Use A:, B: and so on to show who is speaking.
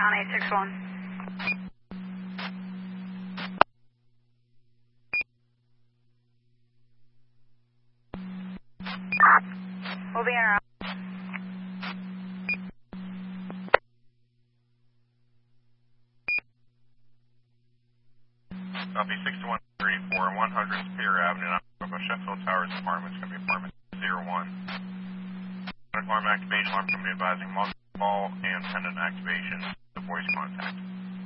A: on 861. Moving in around.
B: Copy 6134, 100 Spear Avenue, Sheffield Towers Apartments, going to be apartment 01. Alarm activation, alarm company advising multiple call and pendant activation, the voice contact.